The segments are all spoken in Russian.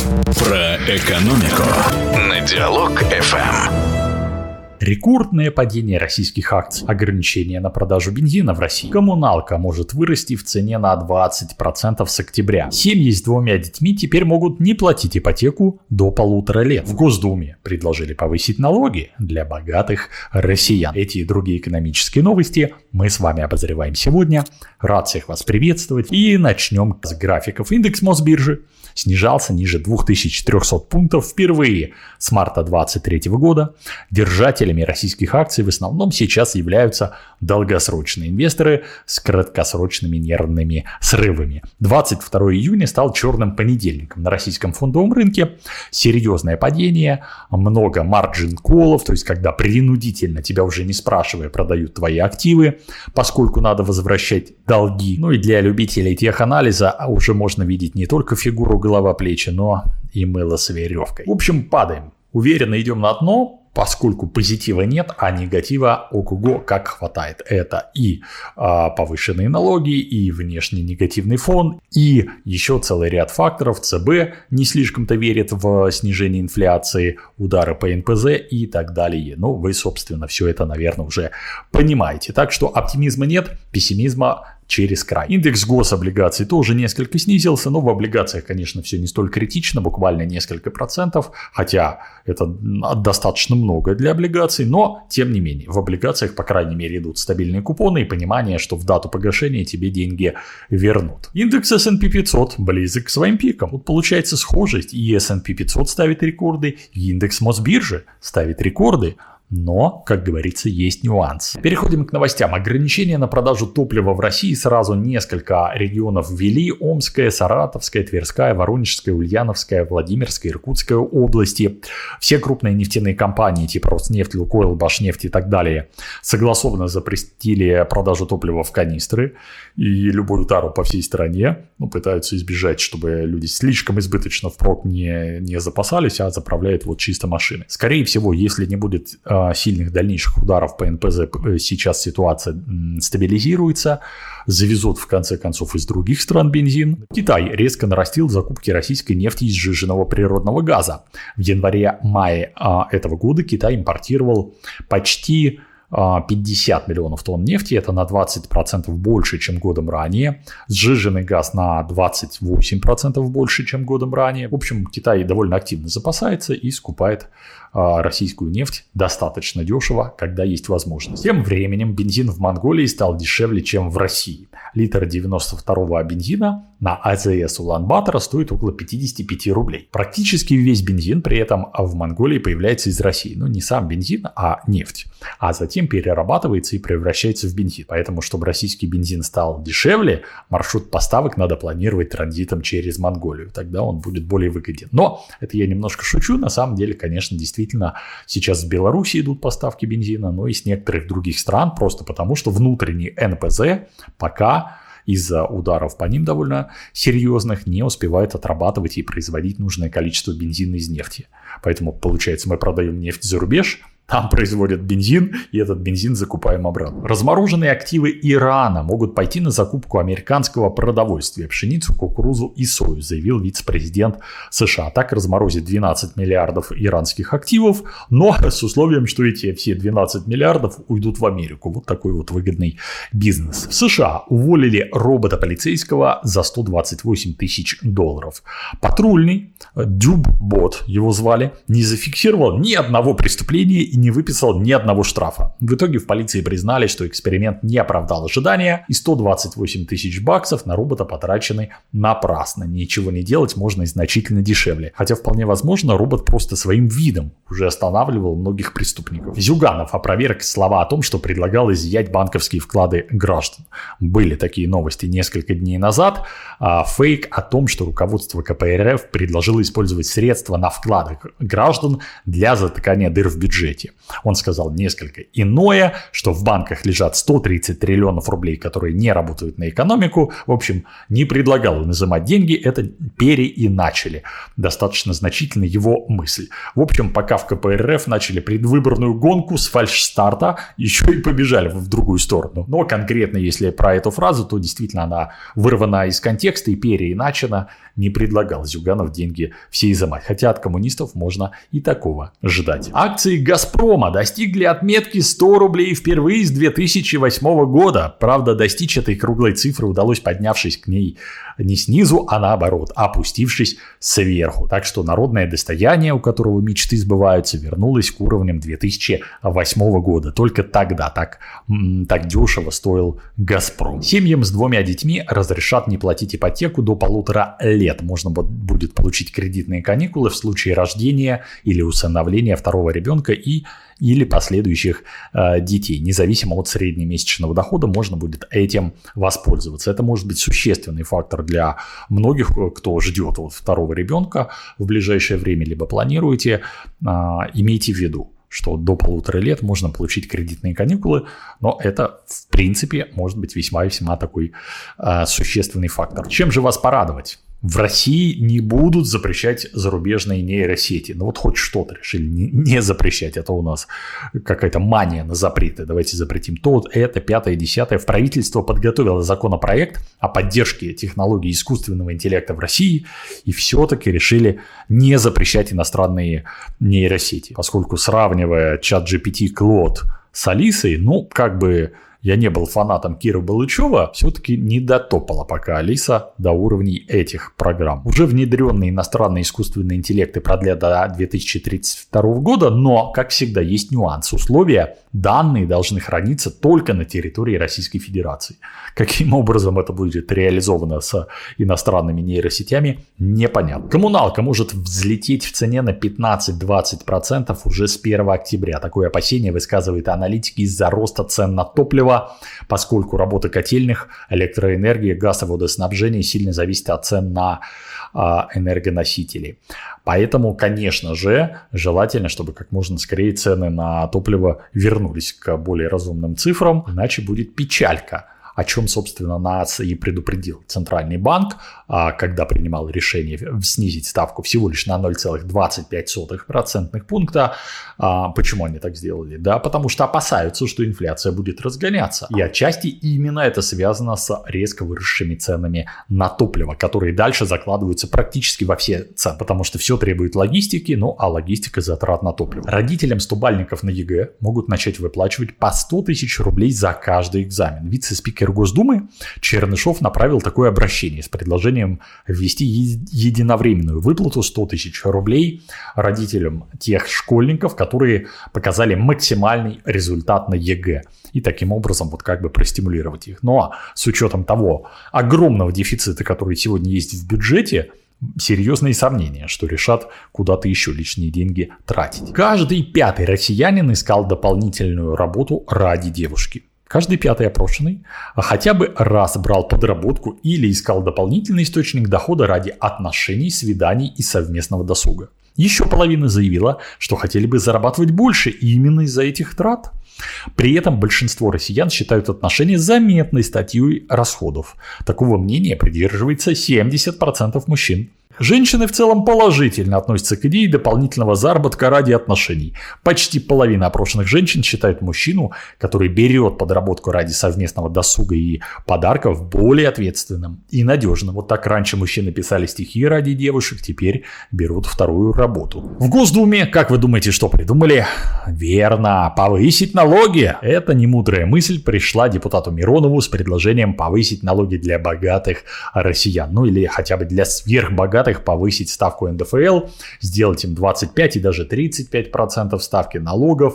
Про экономику на Диалог-ФМ. Рекордное падение российских акций. Ограничение на продажу бензина в России. Коммуналка может вырасти в цене на 20% с октября. Семьи с 2 детьми теперь могут не платить ипотеку до 1,5 лет. В Госдуме предложили повысить налоги для богатых россиян. Эти и другие экономические новости мы с вами обозреваем сегодня. Рад всех вас приветствовать. И начнем с графиков. Индекс Мосбиржи снижался ниже 2400 пунктов впервые с марта 2023 года. Держателями российских акций в основном сейчас являются долгосрочные инвесторы с краткосрочными нервными срывами. 22 июня стал черным понедельником на российском фондовом рынке. Серьезное падение, много марджин-коллов, то есть когда принудительно, тебя уже не спрашивая, продают твои активы, поскольку надо возвращать долги. Ну и для любителей теханализа уже можно видеть не только фигуру голова-плечи, но и мыло с веревкой. В общем, падаем. Уверенно идем на дно, поскольку позитива нет, а негатива ого-го как хватает. Это и повышенные налоги, и внешний негативный фон, и еще целый ряд факторов. ЦБ не слишком-то верит в снижение инфляции, удары по НПЗ и так далее. Ну, вы, собственно, все это, наверное, уже понимаете. Так что оптимизма нет, пессимизма через край. Индекс гособлигаций тоже несколько снизился, но в облигациях, конечно, все не столь критично, буквально несколько процентов, хотя это достаточно много для облигаций, но тем не менее в облигациях, по крайней мере, идут стабильные купоны и понимание, что в дату погашения тебе деньги вернут. Индекс S&P 500 близок к своим пикам. Тут получается схожесть, и S&P 500 ставит рекорды, и индекс Мосбиржи ставит рекорды. Но, как говорится, есть нюанс. Переходим к новостям. Ограничения на продажу топлива в России сразу несколько регионов ввели. Омская, Саратовская, Тверская, Воронежская, Ульяновская, Владимирская, Иркутская области. Все крупные нефтяные компании типа Роснефть, Лукойл, Башнефть и так далее согласованно запретили продажу топлива в канистры и любую тару по всей стране. Пытаются избежать, чтобы люди слишком избыточно впрок не запасались, а заправляют вот чисто машины. Скорее всего, если не будет сильных дальнейших ударов по НПЗ, сейчас ситуация стабилизируется, завезут в конце концов из других стран бензин. Китай резко нарастил закупки российской нефти и сжиженного природного газа. В январе-мае этого года Китай импортировал почти 50 миллионов тонн нефти, это на 20% больше, чем годом ранее. Сжиженный газ на 28% больше, чем годом ранее. В общем, Китай довольно активно запасается и скупает российскую нефть достаточно дешево, когда есть возможность. Тем временем бензин в Монголии стал дешевле, чем в России. Литр 92-го бензина на АЗС Улан-Батора стоит около 55 рублей. Практически весь бензин при этом в Монголии появляется из России. Но не сам бензин, а нефть. А затем перерабатывается и превращается в бензин. Поэтому, чтобы российский бензин стал дешевле, маршрут поставок надо планировать транзитом через Монголию. Тогда он будет более выгоден. Но это я немножко шучу. На самом деле, конечно, действительно, сейчас в Беларуси идут поставки бензина, но и с некоторых других стран, просто потому что внутренний НПЗ пока из-за ударов по ним довольно серьезных не успевает отрабатывать и производить нужное количество бензина из нефти. Поэтому, получается, мы продаем нефть за рубеж, там производят бензин, и этот бензин закупаем обратно. Размороженные активы Ирана могут пойти на закупку американского продовольствия, пшеницу, кукурузу и сою, заявил вице-президент США. Так разморозит 12 миллиардов иранских активов, но с условием, что эти все 12 миллиардов уйдут в Америку. Вот такой вот выгодный бизнес. В США уволили робота-полицейского за $128 тысяч. Патрульный, Дюббот его звали, не зафиксировал ни одного преступления и не выписал ни одного штрафа. В итоге в полиции признали, что эксперимент не оправдал ожидания, и $128 тысяч на робота потрачены напрасно. Ничего не делать можно и значительно дешевле. Хотя вполне возможно, робот просто своим видом уже останавливал многих преступников. Зюганов опроверг слова о том, что предлагал изъять банковские вклады граждан. Были такие новости несколько дней назад. Фейк о том, что руководство КПРФ предложило использовать средства на вклады граждан для затыкания дыр в бюджете. экономики. Он сказал несколько иное, что в банках лежат 130 триллионов рублей, которые не работают на экономику. В общем, не предлагал он изымать деньги, это переиначили. Достаточно значительна его мысль. В общем, пока в КПРФ начали предвыборную гонку с фальшстарта, еще и побежали в другую сторону. Но конкретно, если про эту фразу, то действительно она вырвана из контекста и переиначена. Не предлагал Зюганов деньги все изымать. Хотя от коммунистов можно и такого ждать. Акции «Газпрома» достигли отметки 100 рублей впервые с 2008 года. Правда, достичь этой круглой цифры удалось, поднявшись к ней не снизу, а наоборот, опустившись сверху. Так что народное достояние, у которого мечты сбываются, вернулось к уровням 2008 года. Только тогда так дешево стоил «Газпром». Семьям с 2 детьми разрешат не платить ипотеку до 1,5 лет. Можно будет получить кредитные каникулы в случае рождения или усыновления второго ребенка или последующих детей. Независимо от среднемесячного дохода можно будет этим воспользоваться. Это может быть существенный фактор для многих, кто ждет второго ребенка в ближайшее время, либо планируете. Имейте в виду, что до 1,5 лет можно получить кредитные каникулы, но это, в принципе, может быть весьма-весьма такой существенный фактор. Чем же вас порадовать? В России не будут запрещать зарубежные нейросети. Ну вот хоть что-то решили не запрещать. Это у нас какая-то мания на запреты. Давайте запретим то, это, 5-е, 10-е. В правительство подготовило законопроект о поддержке технологий искусственного интеллекта в России. И все-таки решили не запрещать иностранные нейросети. Поскольку, сравнивая ChatGPT Claude с Алисой, я не был фанатом Киры Балычева, все-таки не дотопала пока Алиса до уровней этих программ. Уже внедренные иностранные искусственные интеллекты продлят до 2032 года, но, как всегда, есть нюанс. Условия: данные должны храниться только на территории Российской Федерации. Каким образом это будет реализовано с иностранными нейросетями, непонятно. Коммуналка может взлететь в цене на 15-20% уже с 1 октября. Такое опасение высказывают аналитики из-за роста цен на топливо, поскольку работа котельных, электроэнергия, газ и водоснабжение сильно зависит от цен на энергоносители. Поэтому, конечно же, желательно, чтобы как можно скорее цены на топливо вернулись к более разумным цифрам, иначе будет печалька. О чем, собственно, нас и предупредил Центральный банк, когда принимал решение снизить ставку всего лишь на 0,25% пункта. Почему они так сделали? Да, потому что опасаются, что инфляция будет разгоняться. И отчасти именно это связано с резко выросшими ценами на топливо, которые дальше закладываются практически во все цены, потому что все требует логистики, а логистика затрат на топливо. Родителям 100-бальников на ЕГЭ могут начать выплачивать по 100 тысяч рублей за каждый экзамен. Вице-спикер Госдумы Чернышов направил такое обращение с предложением ввести единовременную выплату 100 тысяч рублей родителям тех школьников, которые показали максимальный результат на ЕГЭ. И таким образом простимулировать их. Но с учетом того огромного дефицита, который сегодня есть в бюджете, серьезные сомнения, что решат куда-то еще лишние деньги тратить. Каждый 5-й россиянин искал дополнительную работу ради девушки. Каждый 5-й опрошенный хотя бы раз брал подработку или искал дополнительный источник дохода ради отношений, свиданий и совместного досуга. Еще половина заявила, что хотели бы зарабатывать больше именно из-за этих трат. При этом большинство россиян считают отношения заметной статьей расходов. Такого мнения придерживается 70% мужчин. Женщины в целом положительно относятся к идее дополнительного заработка ради отношений. Почти половина опрошенных женщин считают мужчину, который берет подработку ради совместного досуга и подарков, более ответственным и надежным. Вот так раньше мужчины писали стихи ради девушек, теперь берут вторую работу. В Госдуме, как вы думаете, что придумали? Верно, повысить налоги. Эта немудрая мысль пришла депутату Миронову с предложением повысить налоги для богатых россиян. Или хотя бы для сверхбогатых повысить ставку НДФЛ, сделать им 25 и даже 35% ставки налогов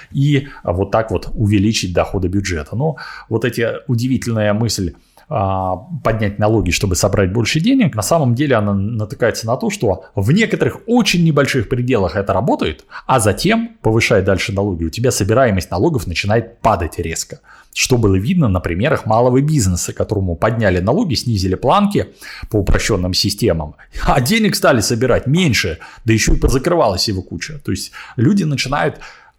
и вот так увеличить доходы бюджета. Но эта удивительная мысль поднять налоги, чтобы собрать больше денег, на самом деле она натыкается на то, что в некоторых очень небольших пределах это работает, а затем, повышая дальше налоги, у тебя собираемость налогов начинает падать резко. Что было видно на примерах малого бизнеса, которому подняли налоги, снизили планки по упрощенным системам, а денег стали собирать меньше, да еще и позакрывалась его куча. То есть люди начинают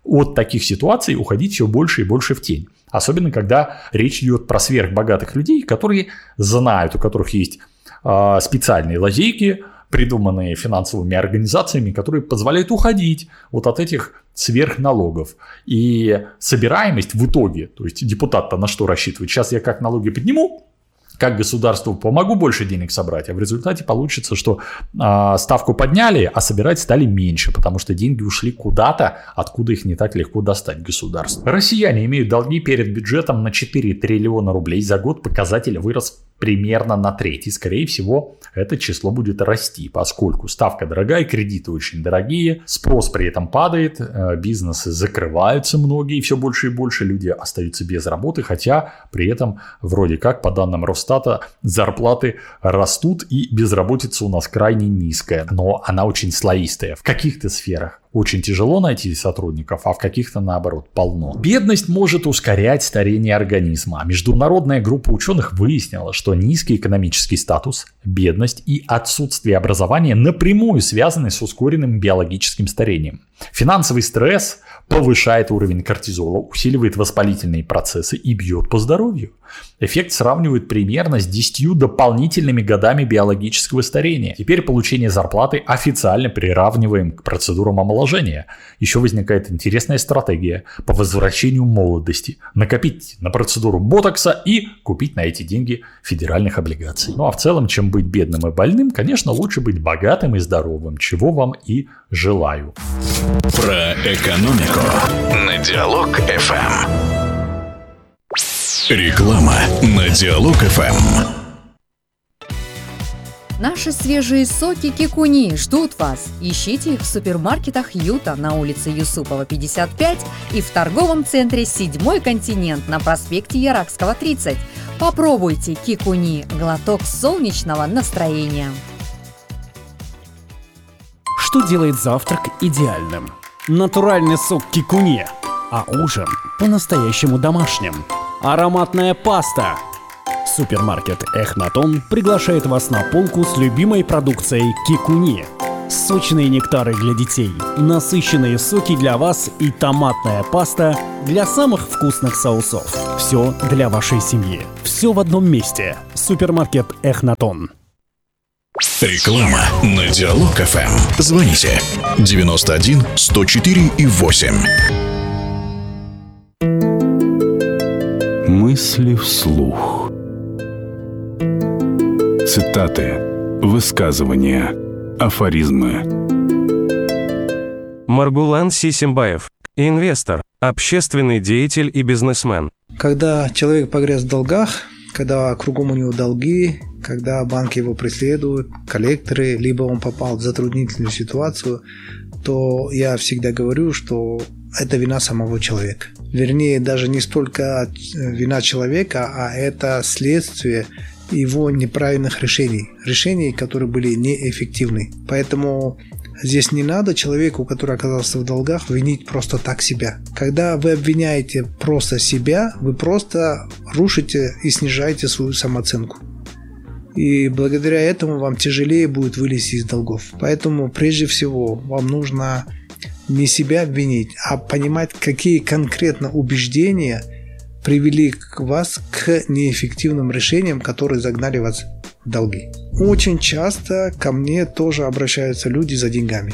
от таких ситуаций уходить все больше и больше в тень. Особенно, когда речь идет про сверхбогатых людей, которые знают, у которых есть специальные лазейки, придуманные финансовыми организациями, которые позволяют уходить вот от этих сверхналогов. И собираемость в итоге, то есть депутат-то на что рассчитывает? Сейчас я как налоги подниму, как государству помогу больше денег собрать, а в результате получится, что ставку подняли, а собирать стали меньше, потому что деньги ушли куда-то, откуда их не так легко достать государству. Россияне имеют долги перед бюджетом на 4 триллиона рублей. За год показатель вырос примерно на треть. И, скорее всего, это число будет расти, поскольку ставка дорогая, кредиты очень дорогие, спрос при этом падает, бизнесы закрываются многие, и все больше и больше люди остаются без работы, хотя при этом вроде как, по данным Росстата, зарплаты растут и безработица у нас крайне низкая, но она очень слоистая. В каких-то сферах очень тяжело найти сотрудников, а в каких-то, наоборот, полно. Бедность может ускорять старение организма. Международная группа ученых выяснила, что низкий экономический статус, бедность и отсутствие образования напрямую связаны с ускоренным биологическим старением. Финансовый стресс повышает уровень кортизола, усиливает воспалительные процессы и бьет по здоровью. Эффект сравнивают примерно с 10 дополнительными годами биологического старения. Теперь получение зарплаты официально приравниваем к процедурам омоложения. Еще возникает интересная стратегия по возвращению молодости. Накопить на процедуру ботокса и купить на эти деньги федеральных облигаций. Ну а в целом, чем быть бедным и больным, конечно, лучше быть богатым и здоровым, чего вам и желаю. Про экономику на Диалог ФМ. Реклама на Диалог ФМ. Наши свежие соки Кикуни ждут вас. Ищите их в супермаркетах Юта на улице Юсупова, 55 и в торговом центре «Седьмой континент» на проспекте Яракского, 30. Попробуйте Кикуни – глоток солнечного настроения. Что делает завтрак идеальным? Натуральный сок Кикуни, а ужин по-настоящему домашним. Ароматная паста. Супермаркет Эхнатон приглашает вас на полку с любимой продукцией Кикуни. Сочные нектары для детей, насыщенные соки для вас и томатная паста для самых вкусных соусов. Все для вашей семьи. Все в одном месте. Супермаркет Эхнатон. Реклама на Диалог ФМ. Звоните 91 104 и 8. Мысли вслух. Цитаты, высказывания, афоризмы. Маргулан Сисимбаев. Инвестор, общественный деятель и бизнесмен. Когда человек погряз в долгах, когда кругом у него долги, когда банки его преследуют, коллекторы, либо он попал в затруднительную ситуацию, то я всегда говорю, что это вина самого человека. Вернее, даже не столько вина человека, а это следствие его неправильных решений, которые были неэффективны. Поэтому здесь не надо человеку, который оказался в долгах, винить просто так себя. Когда вы обвиняете просто себя, вы просто рушите и снижаете свою самооценку. И благодаря этому вам тяжелее будет вылезти из долгов. Поэтому прежде всего вам нужно не себя обвинить, а понимать, какие конкретно убеждения привели вас к неэффективным решениям, которые загнали вас в долги. Очень часто ко мне тоже обращаются люди за деньгами.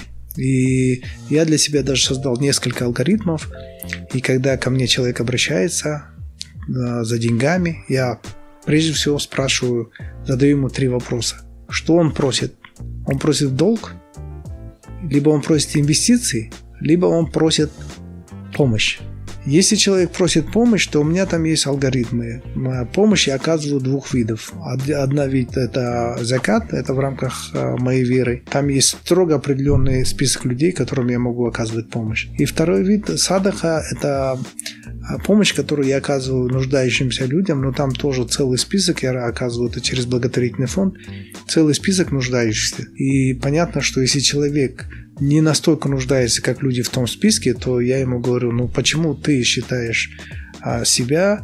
И я для себя даже создал несколько алгоритмов. И когда ко мне человек обращается за деньгами, я прежде всего спрашиваю, задаю ему 3 вопроса. Что он просит? Он просит долг, либо он просит инвестиции, либо он просит помощь. Если человек просит помощь, то у меня там есть алгоритмы. Помощь я оказываю 2 видов. Одна вид – это закат, это в рамках моей веры. Там есть строго определенный список людей, которым я могу оказывать помощь. И второй вид – садаха – это помощь, которую я оказываю нуждающимся людям, но там тоже целый список, я оказываю это через благотворительный фонд, целый список нуждающихся. И понятно, что если человек не настолько нуждается, как люди в том списке, то я ему говорю, ну почему ты считаешь себя,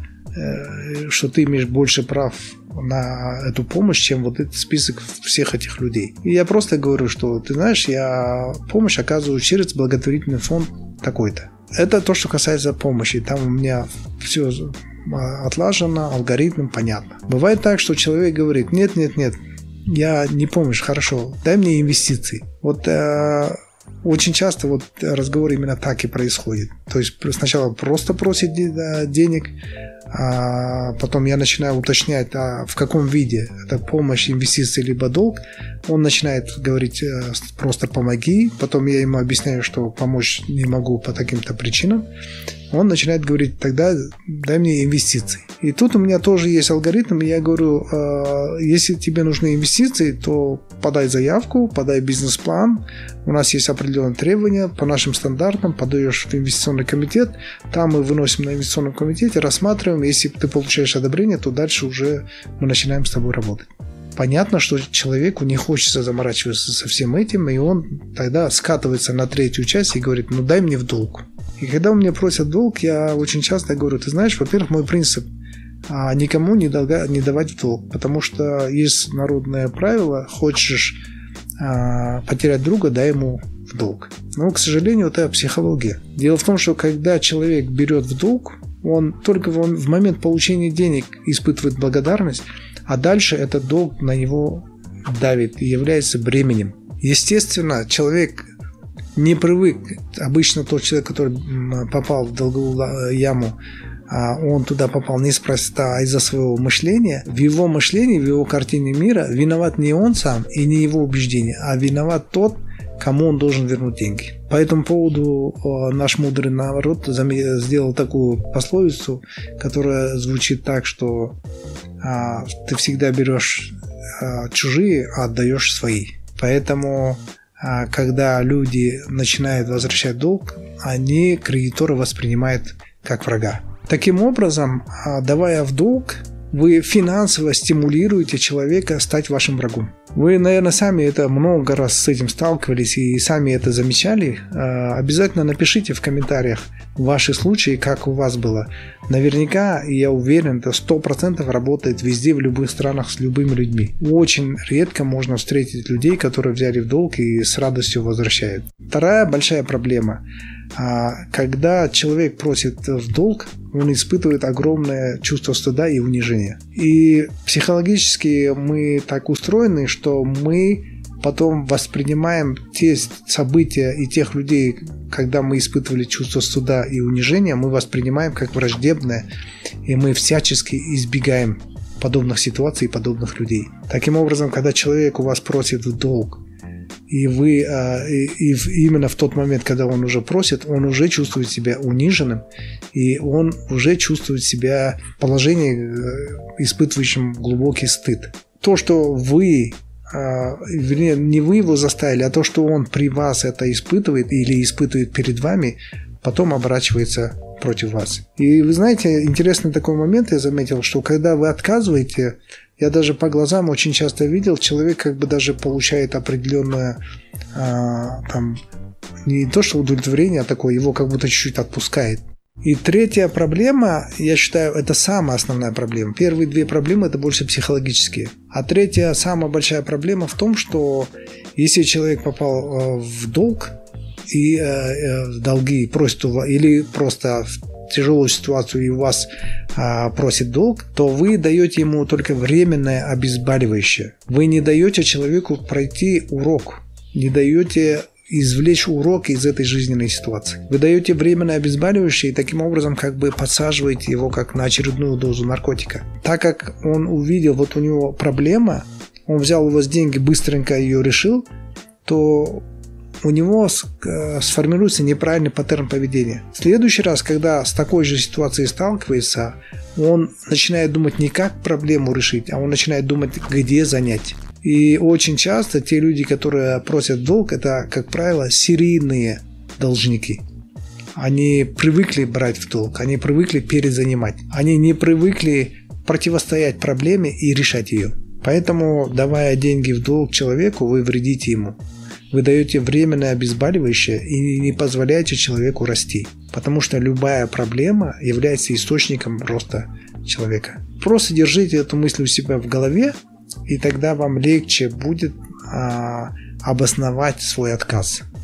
что ты имеешь больше прав на эту помощь, чем вот этот список всех этих людей. И я просто говорю, что ты знаешь, я помощь оказываю через благотворительный фонд такой-то. Это то, что касается помощи. Там у меня все отлажено, алгоритм понятно. Бывает так, что человек говорит: нет, я не помощь, хорошо, дай мне инвестиции. Вот очень часто вот разговор именно так и происходит. То есть сначала просто просит денег, а потом я начинаю уточнять, в каком виде это помощь, инвестиции либо долг. Он начинает говорить: просто помоги. Потом я ему объясняю, что помочь не могу по таким-то причинам. Он начинает говорить: тогда дай мне инвестиции. И тут у меня тоже есть алгоритм, и я говорю: если тебе нужны инвестиции, то подай заявку, подай бизнес-план, у нас есть определенные требования по нашим стандартам, подаешь в инвестиционный комитет, там мы выносим на инвестиционном комитете, рассматриваем, если ты получаешь одобрение, то дальше уже мы начинаем с тобой работать. Понятно, что человеку не хочется заморачиваться со всем этим, и он тогда скатывается на третью часть и говорит: ну дай мне в долг. И когда у меня просят долг, я очень часто говорю: ты знаешь, во-первых, мой принцип никому не давать в долг, потому что есть народное правило: хочешь потерять друга, дай ему в долг. Но, к сожалению, это психология. Дело в том, что когда человек берет в долг, он только в момент получения денег испытывает благодарность, а дальше этот долг на него давит и является бременем. Естественно, человек не привык. Обычно тот человек, который попал в долговую яму, он туда попал неспроста, а из-за своего мышления. В его мышлении, в его картине мира виноват не он сам и не его убеждения, а виноват тот, кому он должен вернуть деньги. По этому поводу наш мудрый народ сделал такую пословицу, которая звучит так, что ты всегда берешь чужие, а отдаешь свои. Поэтому, когда люди начинают возвращать долг, они кредитора воспринимают как врага. Таким образом, давая в долг, вы финансово стимулируете человека стать вашим врагом. Вы, наверное, сами это много раз с этим сталкивались и сами это замечали. Обязательно напишите в комментариях ваши случаи, как у вас было. Наверняка, и я уверен, это 100% работает везде, в любых странах, с любыми людьми. Очень редко можно встретить людей, которые взяли в долг и с радостью возвращают. Вторая большая проблема. Когда человек просит в долг, он испытывает огромное чувство стыда и унижения. И психологически мы так устроены, что мы потом воспринимаем те события и тех людей, когда мы испытывали чувство стыда и унижения, мы воспринимаем как враждебное, и мы всячески избегаем подобных ситуаций и подобных людей. Таким образом, когда человек у вас просит в долг, и вы именно в тот момент, когда он уже просит, он уже чувствует себя униженным, и он уже чувствует себя в положении, испытывающем глубокий стыд. То, что вы, вернее, не вы его заставили, а то, что он при вас это испытывает или испытывает перед вами, потом оборачивается против вас. И вы знаете, интересный такой момент я заметил, что когда вы отказываете, я даже по глазам очень часто видел, человек как бы даже получает определенное не то что удовлетворение, а такое, его как будто чуть-чуть отпускает. И третья проблема, я считаю, это самая основная проблема. Первые две проблемы это больше психологические. А третья, самая большая проблема в том, что если человек попал в долг и в долги просит или просто в тяжелую ситуацию и у вас просит долг, то вы даете ему только временное обезболивающее. Вы не даете человеку пройти урок, не даете извлечь урок из этой жизненной ситуации. Вы даете временное обезболивающее и таким образом как бы подсаживаете его как на очередную дозу наркотика. Так как он увидел, вот у него проблема, он взял у вас деньги, быстренько ее решил, то у него сформируется неправильный паттерн поведения. В следующий раз, когда с такой же ситуацией сталкивается, он начинает думать не как проблему решить, а он начинает думать, где занять. И очень часто те люди, которые просят долг, это, как правило, серийные должники. Они привыкли брать в долг, они привыкли перезанимать. Они не привыкли противостоять проблеме и решать ее. Поэтому, давая деньги в долг человеку, вы вредите ему. Вы даете временное обезболивающее и не позволяете человеку расти. Потому что любая проблема является источником роста человека. Просто держите эту мысль у себя в голове, и тогда вам легче будет обосновать свой отказ.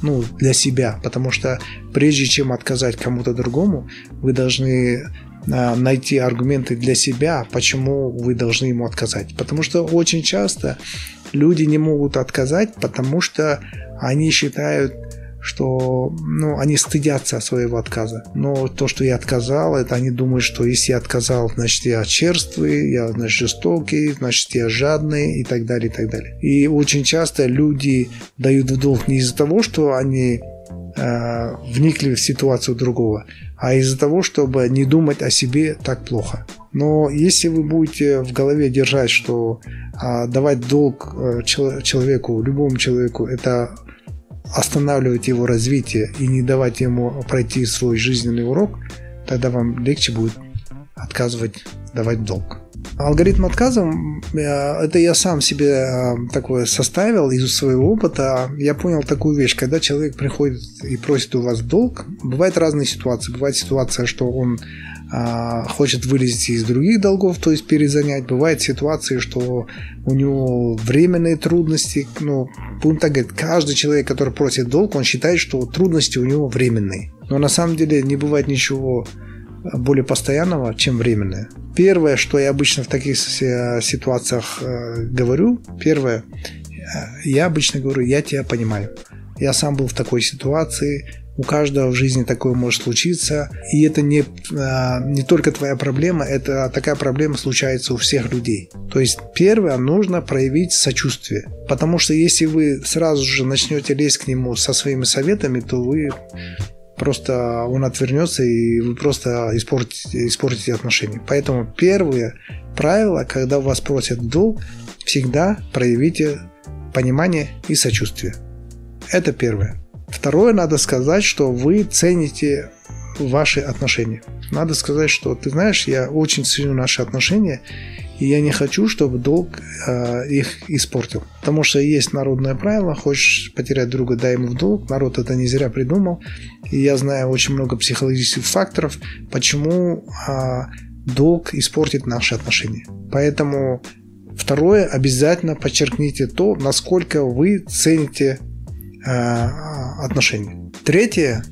для себя, потому что прежде чем отказать кому-то другому, вы должны найти аргументы для себя, почему вы должны ему отказать. Потому что очень часто люди не могут отказать, потому что они считают, что они стыдятся своего отказа. Но то, что я отказал, это они думают, что если я отказал, значит я черствый, я жестокий, значит я жадный и так далее, и так далее. И очень часто люди дают в долг не из-за того, что они вникли в ситуацию другого, а из-за того, чтобы не думать о себе так плохо. Но если вы будете в голове держать, что давать долг человеку, любому человеку, это останавливать его развитие и не давать ему пройти свой жизненный урок, тогда вам легче будет отказывать, давать долг. Алгоритм отказа, это я сам себе такое составил из своего опыта. Я понял такую вещь, когда человек приходит и просит у вас долг, бывают разные ситуации. Бывает ситуация, что он хочет вылезти из других долгов, то есть перезанять. Бывает ситуации, что у него временные трудности. Будем так говорить, каждый человек, который просит долг, он считает, что трудности у него временные. Но на самом деле не бывает ничего более постоянного, чем временное. Первое, что я обычно в таких ситуациях говорю, я обычно говорю, я тебя понимаю. Я сам был в такой ситуации, у каждого в жизни такое может случиться, и это не только твоя проблема, это такая проблема случается у всех людей. То есть первое, нужно проявить сочувствие, потому что если вы сразу же начнете лезть к нему со своими советами, то он отвернется, и вы просто испортите отношения. Поэтому первое правило, когда вас просят долг, всегда проявите понимание и сочувствие. Это первое. Второе, надо сказать, что вы цените ваши отношения. Надо сказать, что ты знаешь, я очень ценю наши отношения, и я не хочу, чтобы долг их испортил. Потому что есть народное правило, хочешь потерять друга, дай ему в долг. Народ это не зря придумал. И я знаю очень много психологических факторов, почему долг испортит наши отношения. Поэтому второе, обязательно подчеркните то, насколько вы цените отношения. Третье,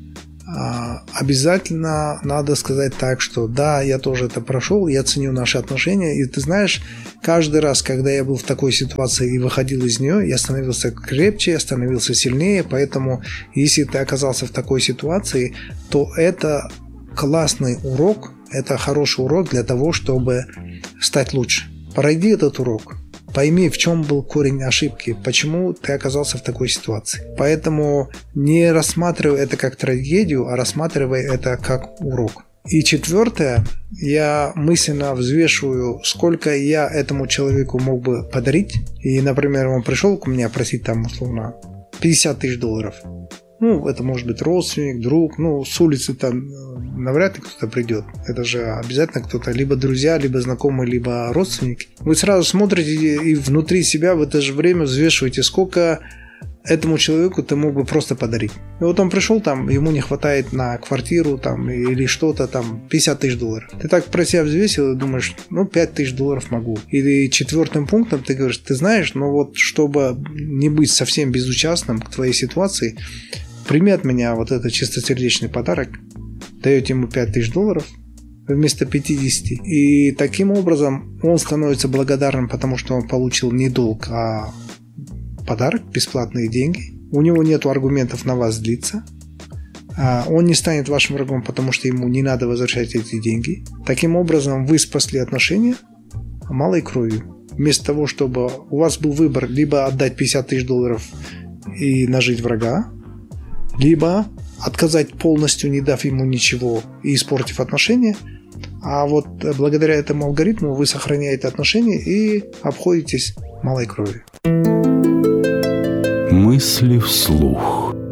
обязательно надо сказать так, что да, я тоже это прошел, я ценю наши отношения, и ты знаешь, каждый раз, когда я был в такой ситуации и выходил из нее, я становился крепче, я становился сильнее, поэтому если ты оказался в такой ситуации, то это классный урок, это хороший урок для того, чтобы стать лучше. Пройди этот урок. Пойми, в чем был корень ошибки, почему ты оказался в такой ситуации. Поэтому не рассматривай это как трагедию, а рассматривай это как урок. И четвертое, я мысленно взвешиваю, сколько я этому человеку мог бы подарить. И, например, он пришел ко мне просить там, условно, $50 тысяч. Это может быть родственник, друг, с улицы там навряд ли кто-то придет. Это же обязательно кто-то, либо друзья, либо знакомые, либо родственники. Вы сразу смотрите и внутри себя в это же время взвешиваете, сколько этому человеку ты мог бы просто подарить. И вот он пришел, ему не хватает на квартиру или что-то, $50 тысяч. Ты так про себя взвесил и думаешь, $5 тысяч могу. Или четвертым пунктом ты говоришь, ты знаешь, чтобы не быть совсем безучастным к твоей ситуации, прими от меня вот этот чистосердечный подарок, даете ему $5 тысяч вместо 50. И таким образом он становится благодарным, потому что он получил не долг, а подарок, бесплатные деньги. У него нет аргументов на вас злиться. Он не станет вашим врагом, потому что ему не надо возвращать эти деньги. Таким образом вы спасли отношения малой кровью. Вместо того, чтобы у вас был выбор либо отдать $50 тысяч и нажить врага, либо отказать полностью, не дав ему ничего и испортив отношения. А вот благодаря этому алгоритму вы сохраняете отношения и обходитесь малой кровью. Мысли вслух.